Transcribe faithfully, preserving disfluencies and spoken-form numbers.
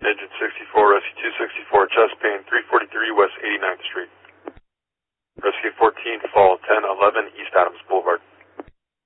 Engine sixty-four, Rescue two sixty-four, chest pain, three forty-three West eighty-ninth Street.